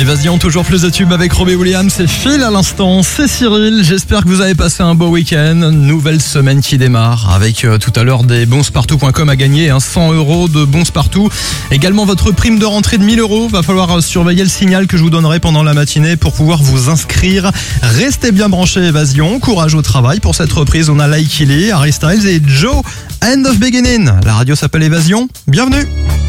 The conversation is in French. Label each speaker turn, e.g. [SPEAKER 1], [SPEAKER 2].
[SPEAKER 1] Évasion, toujours plus de tubes avec Robbie Williams, c'est Phil à l'instant, c'est Cyril. J'espère que vous avez passé un beau week-end. Nouvelle semaine qui démarre avec tout à l'heure des bonspartout.com à gagner, 100 € de bons partout. Également votre prime de rentrée de 1000 €. Va falloir surveiller le signal que je vous donnerai pendant la matinée pour pouvoir vous inscrire. Restez bien branchés Évasion, courage au travail. Pour cette reprise, on a Like Illy, Harry Styles et Joe, End of Beginning. La radio s'appelle Évasion, bienvenue.